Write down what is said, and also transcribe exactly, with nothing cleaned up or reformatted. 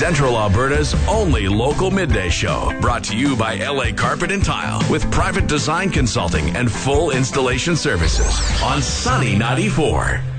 Central Alberta's only local midday show. Brought to you by L A Carpet and Tile with private design consulting and full installation services on Sunny ninety-four.